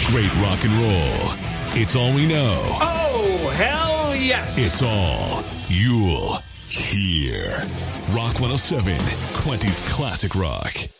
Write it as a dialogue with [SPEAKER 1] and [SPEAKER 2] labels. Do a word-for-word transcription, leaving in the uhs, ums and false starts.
[SPEAKER 1] Great rock and roll. It's all we know.
[SPEAKER 2] Oh, hell yes.
[SPEAKER 1] It's all you'll hear. Rock one oh seven, Quentin's Classic Rock.